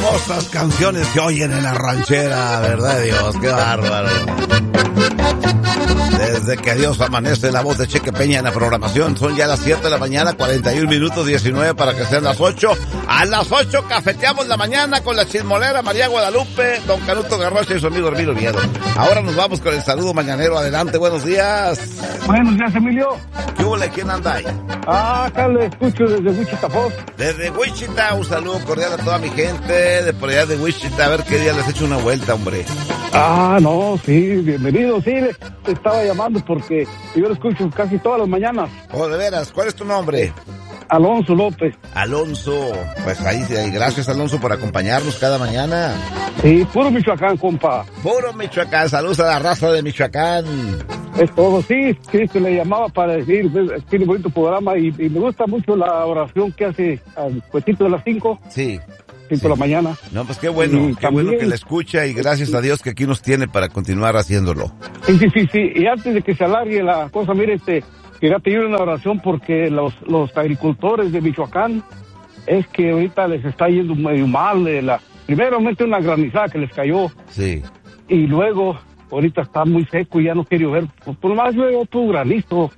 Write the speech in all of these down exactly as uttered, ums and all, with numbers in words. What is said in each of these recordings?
hermosas canciones que oyen en la ranchera, ¿verdad, Dios? ¡Qué bárbaro! Desde que Dios amanece, la voz de Cheque Peña en la programación. Son ya las siete de la mañana, cuarenta y un minutos, diecinueve para que sean las ocho. A las ocho cafeteamos la mañana con la chismolera María Guadalupe, don Canuto Garrocha y su amigo Hermilo Viedo. Ahora nos vamos con el saludo mañanero. Adelante, buenos días. Buenos días, Emilio. ¿Qué hubo? ¿Quién anda ahí? Ah, acá le escucho desde Wichita Falls. Desde Wichita, un saludo cordial a toda mi gente de por allá de Wichita. A ver qué día les echo una vuelta, hombre. Ah, no, sí, bienvenido. Sí, le estaba llamando porque yo lo escucho casi todas las mañanas. Oh, de veras, ¿cuál es tu nombre? Alonso López. Alonso, pues ahí, gracias Alonso por acompañarnos cada mañana. Sí, puro Michoacán, compa. Puro Michoacán, saludos a la raza de Michoacán. Es todo, sí, sí, se le llamaba para decir, tiene bonito programa y, y me gusta mucho la oración que hace al puestito de las cinco. Sí. cinco de la mañana. No, pues qué bueno, y qué también, bueno que la escucha y gracias a Dios que aquí nos tiene para continuar haciéndolo. Sí, sí, sí, sí, y antes de que se alargue la cosa, mire, este, quería pedir una oración porque los, los agricultores de Michoacán es que ahorita les está yendo medio mal, de la, primeramente una granizada que les cayó. Sí. Y luego, ahorita está muy seco y ya no quiere llover, por, por más luego otro granizo.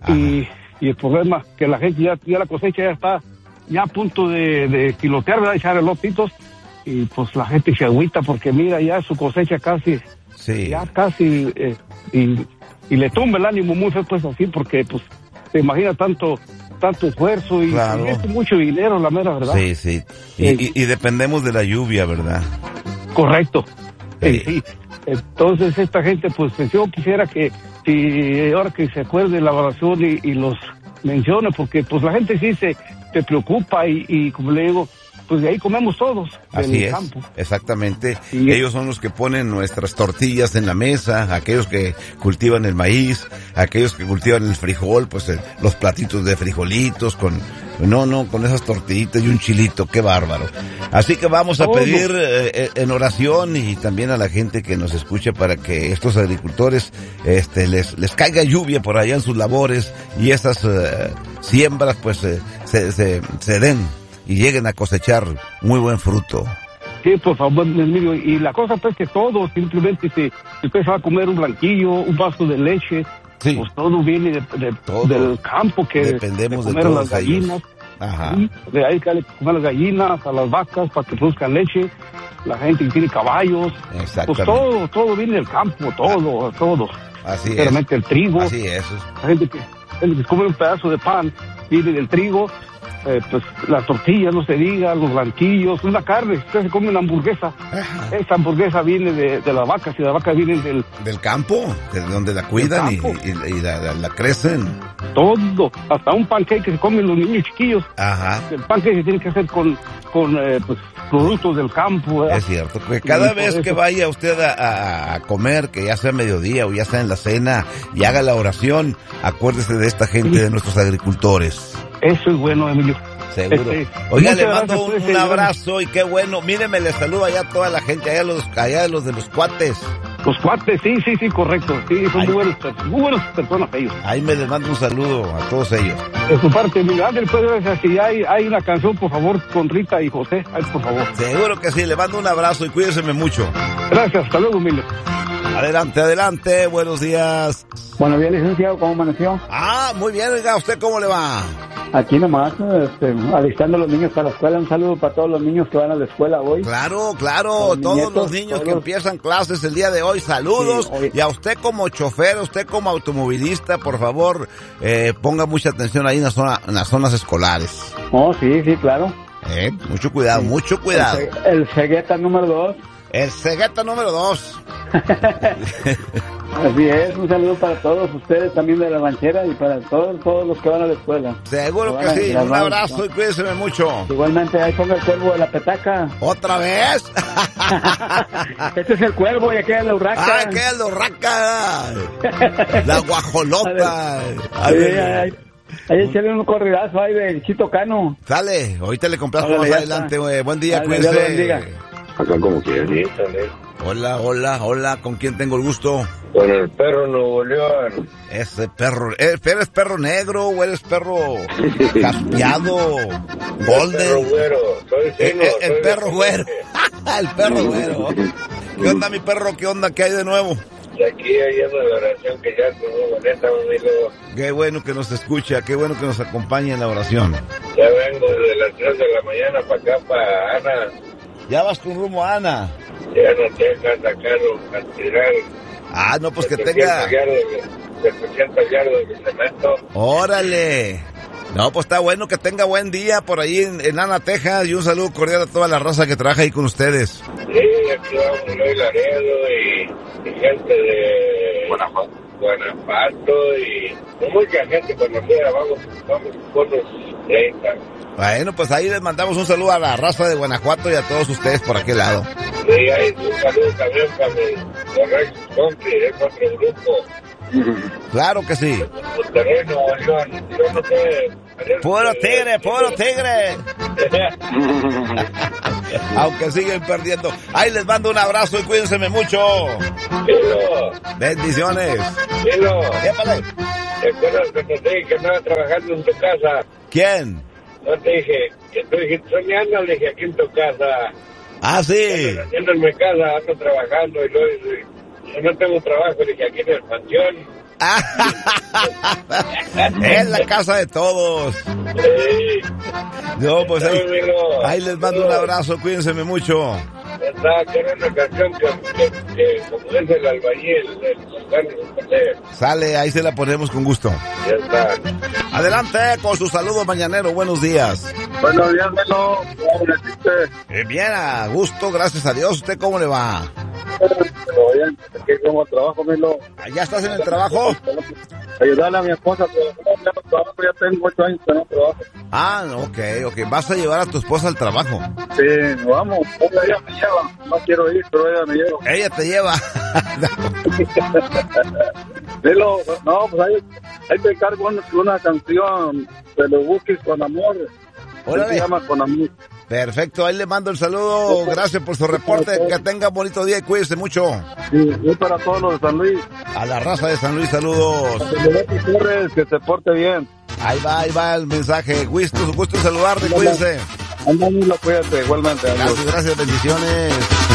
Y, y el problema que la gente ya, ya la cosecha ya está ya a punto de, de pilotear, ¿verdad? Echar elotitos, y pues la gente se agüita porque mira ya su cosecha casi, sí. ya casi, eh, y, y le tumba el ánimo muy feo pues así, porque pues se imagina tanto tanto esfuerzo y, claro. y es mucho dinero, la mera verdad. Sí, sí, y, eh, y, y dependemos de la lluvia, ¿verdad? Correcto, sí. sí, sí. Entonces esta gente pues yo quisiera que si ahora que se acuerde la oración y, y los mencione, porque pues la gente sí se, se preocupa y, y como le digo, pues de ahí comemos todos, así del es, campo. Exactamente. Sí. Ellos son los que ponen nuestras tortillas en la mesa, aquellos que cultivan el maíz, aquellos que cultivan el frijol, pues el, los platitos de frijolitos con, no, no, con esas tortillitas y un chilito, qué bárbaro. Así que vamos a Todo. pedir eh, en oración y también a la gente que nos escucha para que estos agricultores, este, les, les caiga lluvia por allá en sus labores y esas eh, siembras, pues eh, se, se, se den y lleguen a cosechar muy buen fruto. Sí, por favor, Emilio, y la cosa pues que todo, simplemente si, si usted se va a comer un blanquillo, un vaso de leche, sí. pues todo viene de, de, todo. del campo, que dependemos de, comer de a las gallinas. Ellos. Ajá. ¿Sí? De ahí que hay que comer a las gallinas, a las vacas para que produzcan leche, la gente que tiene caballos, pues todo, todo viene del campo, todo, ah. todo. Así Realmente es. el trigo. Así es. La gente que, la gente que come un pedazo de pan viene del trigo. Eh, pues la tortilla, no se diga, los blanquillos, una carne, usted se come una hamburguesa. Ajá. Esa hamburguesa viene de, de las vacas y las vacas vienen del... Del campo, de donde la cuidan y, y, y la, la, la crecen. Todo, hasta un pancake que se comen los niños chiquillos. Ajá. El pancake se tiene que hacer con, con eh, pues, productos del campo, ¿verdad? Es cierto, que cada y vez que vaya usted a, a, a comer, que ya sea mediodía o ya sea en la cena, y haga la oración, acuérdese de esta gente, sí. de nuestros agricultores. Eso es bueno, Emilio. Seguro. Este, Oiga, le mando un, un abrazo y qué bueno. Míreme, le saludo allá a toda la gente, allá los, allá los de los cuates. Los cuates, sí, sí, sí, correcto. Sí, son muy buenos, muy buenas personas ellos. Ahí me les mando un saludo a todos ellos. De su parte, Emilio. Ángel, pues, si hay, hay una canción, por favor, con Rita y José. Ay, por favor. Seguro que sí, le mando un abrazo y cuídeseme mucho. Gracias, hasta luego, Emilio. Adelante, adelante, buenos días. Buenos días, licenciado, ¿cómo amaneció? Ah, muy bien, oiga, ¿usted cómo le va? Aquí nomás, este, alistando a los niños para la escuela. Un saludo para todos los niños que van a la escuela hoy. Claro, claro, los todos nietos, los niños todos... que empiezan clases el día de hoy, saludos. Sí, y a usted como chofer, usted como automovilista, por favor, eh, ponga mucha atención ahí en, la zona, en las zonas escolares. Oh, sí, sí, claro. Eh, mucho cuidado, sí. mucho cuidado. El, el cegueta número dos. El cegueta número dos. Así es, un saludo para todos ustedes también de la ranchera y para todos todos los que van a la escuela. Seguro que, que sí, un abrazo, ¿no? Y cuídense mucho. Igualmente, ahí ponga el cuervo de la petaca. ¿Otra vez? Este es el cuervo y aquella es la urraca. Ah, aquella es la urraca. La guajolota. Ahí, ahí, ahí. Ahí échale un corridazo ahí de Chito Cano. Sale, ahorita le compras más adelante, güey. Buen día, Dale, cuídense. Acá como quieres. Hola, hola, hola, ¿con quién tengo el gusto? Con el perro Nuevo León. Ese perro, ¿eres perro negro o eres perro caspeado? Golden. El perro güero, soy el, el, el perro güero. El perro güero. ¿Qué onda, mi perro? ¿Qué onda? ¿Qué hay de nuevo? Y aquí oyendo la oración que ya estuvo bonita, amigo. Qué bueno que nos escucha, qué bueno que nos acompaña en la oración. Ya vengo desde las tres de la mañana para acá, para Ana. Ya vas con rumbo a Ana. Ya no Texas, sacarlo, a tirar. Ah, no, pues que tenga... setecientos yardos de cemento. ¡Órale! No, pues está bueno que tenga buen día por ahí en, en Ana, Texas, y un saludo cordial a toda la raza que trabaja ahí con ustedes. Sí, aquí vamos Luis Laredo y, y gente de Guanajuato, Guanajuato y mucha gente conocida, vamos, vamos con los treinta. Bueno, pues ahí les mandamos un saludo a la raza de Guanajuato y a todos ustedes por aquel lado. Sí, hay un saludo también para los Borrachos Country, es otro grupo. Claro que sí. Monterrey, Nuevo León, yo no sé. ¡Puro tigre, puro tigre! Aunque siguen perdiendo. Ahí les mando un abrazo y cuídense mucho. Dilo. Bendiciones. Dilo. Épale. ¿Te acuerdas cuando te dije que estaba trabajando en tu casa? ¿Quién? No te dije, que tú dijiste, soñando, le dije, aquí en tu casa. Ah, sí. Ando en mi casa, ando trabajando y luego dice, yo no tengo trabajo, le dije, aquí en el panteón. Es la casa de todos. Sí. No, pues ahí, ahí les mando un abrazo, cuídense mucho. Está, que era una canción que, que, que como es el albañil, el Carlos. Sale, ahí se la ponemos con gusto. Ya está. Adelante con su saludo mañanero, buenos días. Buenos días, Melo. ¿Cómo le hiciste? Eh, bien, a gusto, gracias a Dios. ¿Usted cómo le va? Pero bien, aquí como trabajo, Melo. ¿Ya estás en el trabajo? Ayudarle a mi esposa, pero no, ya no trabajo, ya tengo ocho años que no trabajo. Ah, ok, ok. ¿Vas a llevar a tu esposa al trabajo? Sí, vamos, ella me lleva. No quiero ir, pero ella me lleva. Ella te lleva. Melo, no, pues ahí, ahí te cargo una, una canción, Te lo busques con amor. Órale. Se llama Con Amor. Perfecto, ahí le mando el saludo. Gracias por su reporte. Que tenga un bonito día y cuídese mucho. Sí, y para todos los de San Luis. A la raza de San Luis, saludos. Torres, que se porte bien. Ahí va, ahí va el mensaje. Gusto, gusto en saludarte, cuídense. Andando, cuídate, igualmente. Adiós. Gracias, gracias, bendiciones.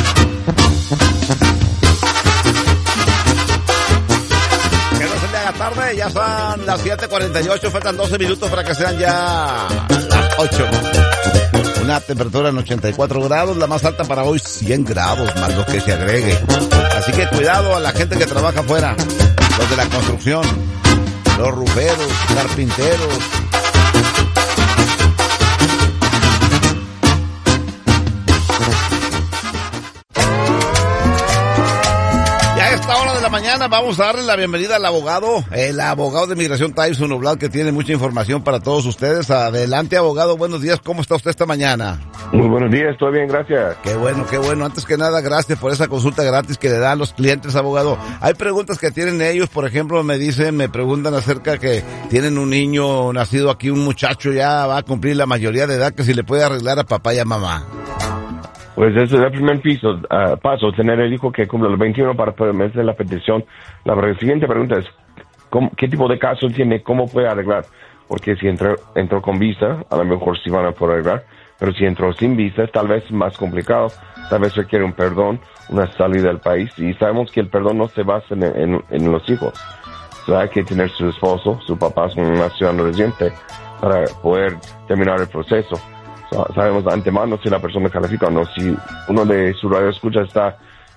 Que no se le haga tarde, ya son las siete cuarenta y ocho, faltan doce minutos para que sean ya las ocho. Una temperatura en ochenta y cuatro grados, la más alta para hoy cien grados, más lo que se agregue. Así que cuidado a la gente que trabaja afuera, los de la construcción, los ruferos, carpinteros. A esta hora de la mañana vamos a darle la bienvenida al abogado, el abogado de Migración Tyson Oblad, que tiene mucha información para todos ustedes. Adelante, abogado, buenos días, ¿cómo está usted esta mañana? Muy buenos días, estoy bien, gracias. Qué bueno, qué bueno. Antes que nada, gracias por esa consulta gratis que le dan los clientes, abogado. Hay preguntas que tienen ellos, por ejemplo, me dicen, me preguntan acerca que tienen un niño nacido aquí, un muchacho ya va a cumplir la mayoría de edad, que si le puede arreglar a papá y a mamá. Pues ese es el primer piso, uh, paso, tener el hijo que cumple los veintiuno para poder meter la petición. La siguiente pregunta es, ¿cómo, ¿qué tipo de caso tiene? ¿Cómo puede arreglar? Porque si entró, entró con visa, a lo mejor sí van a poder arreglar, pero si entró sin visa, tal vez es más complicado, tal vez requiere un perdón, una salida del país, y sabemos que el perdón no se basa en, en, en los hijos. O sea, hay que tener su esposo, su papá, una ciudadano residente, para poder terminar el proceso. Sabemos de antemano si la persona califica o no. Si uno de sus radioescuchas está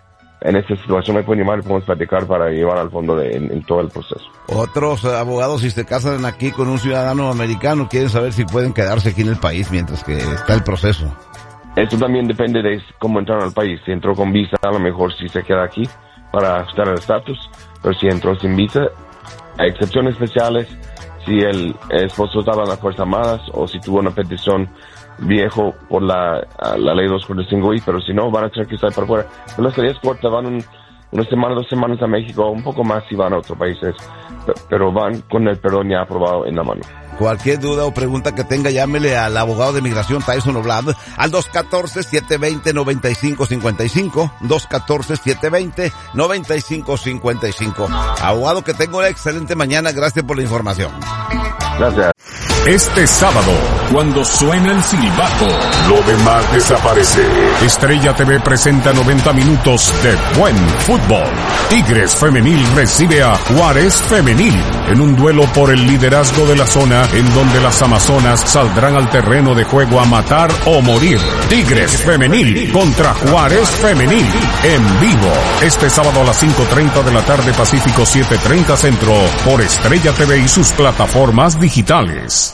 en esta situación, me pueden llamar y podemos platicar para llevar al fondo de, en, en todo el proceso. Otros abogados, si se casan aquí con un ciudadano americano, quieren saber si pueden quedarse aquí en el país mientras que está el proceso. Eso también depende de cómo entraron al país. Si entró con visa, a lo mejor sí se queda aquí para ajustar el estatus, pero si entró sin visa, hay excepciones especiales. Si el esposo estaba en las Fuerzas Armadas o si tuvo una petición viejo por la, la ley dos cuarenta y cinco I, pero si no, van a tener que estar para afuera. Pero las salidas cortas van un, una semana, dos semanas a México, un poco más si van a otros países, pero van con el perdón ya aprobado en la mano. Cualquier duda o pregunta que tenga, llámele al abogado de Migración Tyson Oblad al dos uno cuatro, siete dos cero, nueve cinco cinco cinco, dos uno cuatro, siete dos cero, nueve cinco cinco cinco. Abogado, que tenga una excelente mañana, gracias por la información. Gracias. Este sábado, cuando suena el silbato, lo demás desaparece. Estrella T V presenta noventa minutos de buen fútbol. Tigres Femenil recibe a Juárez Femenil en un duelo por el liderazgo de la zona, en donde las amazonas saldrán al terreno de juego a matar o morir. Tigres Femenil contra Juárez Femenil en vivo. Este sábado a las cinco treinta de la tarde Pacífico, siete treinta Centro, por Estrella T V y sus plataformas digitales.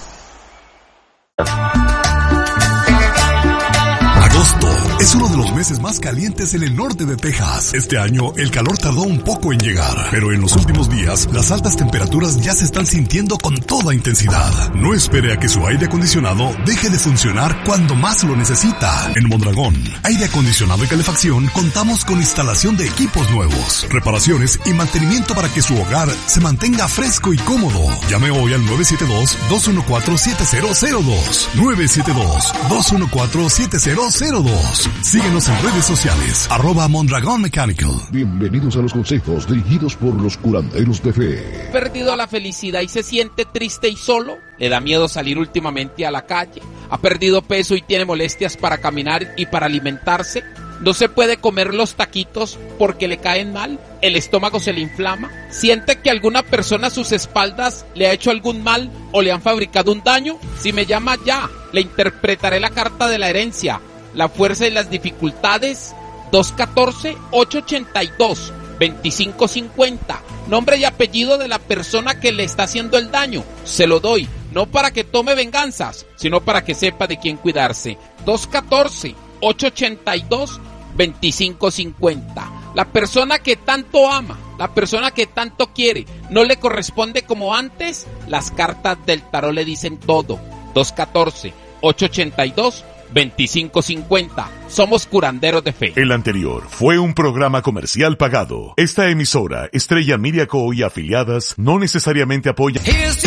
Agosto es uno de los meses más calientes en el norte de Texas. Este año el calor tardó un poco en llegar, pero en los últimos días las altas temperaturas ya se están sintiendo con toda intensidad. No espere a que su aire acondicionado deje de funcionar cuando más lo necesita. En Mondragón, Aire Acondicionado y Calefacción, contamos con instalación de equipos nuevos, reparaciones y mantenimiento para que su hogar se mantenga fresco y cómodo. Llame hoy al nueve siete dos, dos uno cuatro, siete cero cero dos. nueve siete dos, dos uno cuatro, siete cero cero dos. Síguenos en redes sociales, arroba Mondragón Mechanical. Bienvenidos a los consejos dirigidos por los curanderos de fe. ¿Ha perdido la felicidad y se siente triste y solo? ¿Le da miedo salir últimamente a la calle? ¿Ha perdido peso y tiene molestias para caminar y para alimentarse? ¿No se puede comer los taquitos porque le caen mal? ¿El estómago se le inflama? ¿Siente que alguna persona a sus espaldas le ha hecho algún mal o le han fabricado un daño? Si me llama ya, le interpretaré la carta de la herencia, la fuerza y las dificultades. Dos uno cuatro, ocho ocho dos, dos cinco cinco cero. Nombre y apellido de la persona que le está haciendo el daño. Se lo doy, no para que tome venganzas, sino para que sepa de quién cuidarse. Dos uno cuatro, ocho ocho dos, dos cinco cinco cero. La persona que tanto ama, la persona que tanto quiere, no le corresponde como antes. Las cartas del tarot le dicen todo. Dos uno cuatro, ocho ocho dos, veinticinco cincuenta. Somos curanderos de fe. El anterior fue un programa comercial pagado. Esta emisora, Estrella Media Co. y afiliadas, no necesariamente apoya.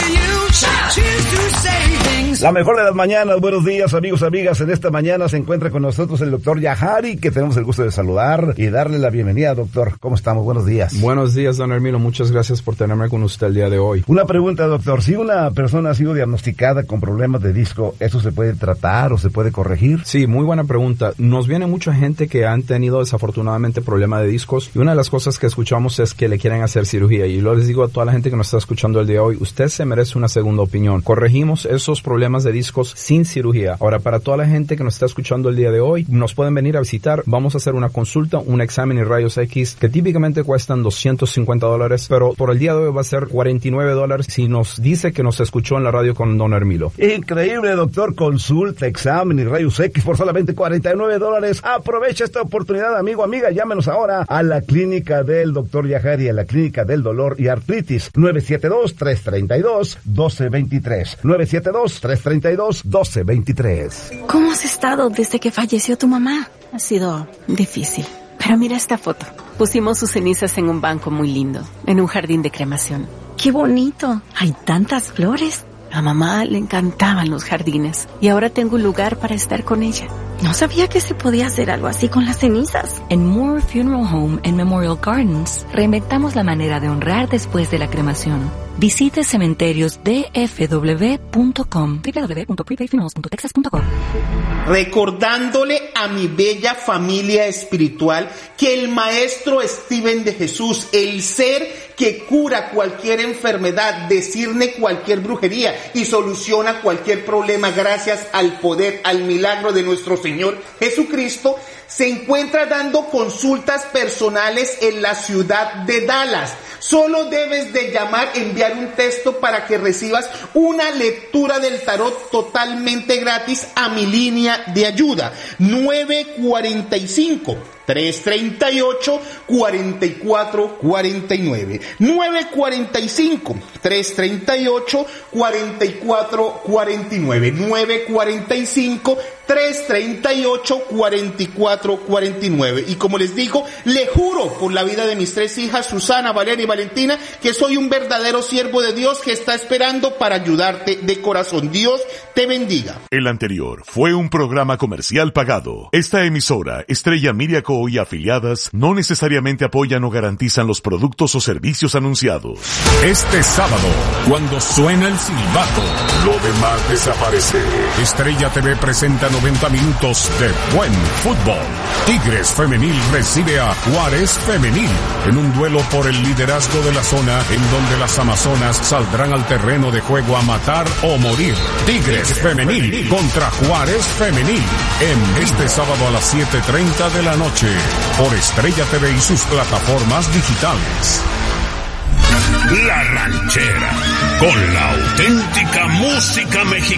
La mejor de las mañanas, buenos días amigos, amigas. En esta mañana se encuentra con nosotros el doctor Yahari, que tenemos el gusto de saludar y darle la bienvenida, doctor. ¿Cómo estamos? Buenos días. Buenos días, don Hermilo. Muchas gracias por tenerme con usted el día de hoy. Una pregunta, doctor. Si una persona ha sido diagnosticada con problemas de disco, ¿eso se puede tratar o se puede corregir? Sí, muy buena pregunta. Nos viene mucha gente que han tenido desafortunadamente problemas de discos y una de las cosas que escuchamos es que le quieren hacer cirugía. Y yo les digo a toda la gente que nos está escuchando el día de hoy, usted se merece una segunda opinión. Corregimos esos problemas de discos sin cirugía. Ahora, para toda la gente que nos está escuchando el día de hoy, nos pueden venir a visitar. Vamos a hacer una consulta, un examen y rayos X que típicamente cuestan doscientos cincuenta dólares, pero por el día de hoy va a ser cuarenta y nueve dólares si nos dice que nos escuchó en la radio con don Hermilo. Increíble, doctor. Consulta, examen y rayos X por solamente cuarenta y nueve dólares. Aprovecha esta oportunidad, amigo, amiga. Llámenos ahora a la clínica del doctor Yahari, a la clínica del dolor y artritis. nueve siete dos, tres tres dos, uno dos dos tres. nueve siete dos, tres tres dos, uno dos dos tres. ¿Cómo has estado desde que falleció tu mamá? Ha sido difícil. Pero mira esta foto. Pusimos sus cenizas en un banco muy lindo, en un jardín de cremación. ¡Qué bonito! Hay tantas flores. A mamá le encantaban los jardines y ahora tengo un lugar para estar con ella. No sabía que se podía hacer algo así con las cenizas. En Moore Funeral Home and Memorial Gardens reinventamos la manera de honrar después de la cremación. Visite cementerios d f w punto com w w w punto prepaid funerals punto texas punto com. Recordándole a mi bella familia espiritual que el Maestro Steven de Jesús, el ser que cura cualquier enfermedad, discierne cualquier brujería y soluciona cualquier problema gracias al poder, al milagro de nuestro Señor Jesucristo, se encuentra dando consultas personales en la ciudad de Dallas. Solo debes de llamar, enviar un texto para que recibas una lectura del tarot totalmente gratis a mi línea de ayuda. nueve cuatro cinco, tres tres ocho, cuatro cuatro cuatro nueve. nueve cuatro cinco, tres tres ocho, cuatro cuatro cuatro nueve. nueve cuatro cinco, tres tres ocho, cuatro cuatro cuatro nueve. Y como les digo, le juro por la vida de mis tres hijas, Susana, Valeria y Valentina, que soy un verdadero siervo de Dios que está esperando para ayudarte de corazón. Dios te bendiga. El anterior fue un programa comercial pagado. Esta emisora, Estrella Miriaco y afiliadas, no necesariamente apoyan o garantizan los productos o servicios anunciados. Este sábado, cuando suena el silbato, lo demás desaparece. Estrella T V presenta noventa minutos de buen fútbol. Tigres Femenil recibe a Juárez Femenil en un duelo por el liderazgo de la zona, en donde las amazonas saldrán al terreno de juego a matar o morir. Tigres Femenil contra Juárez Femenil en este sábado a las siete treinta de la noche por Estrella T V y sus plataformas digitales. La Ranchera, con la auténtica música mexicana.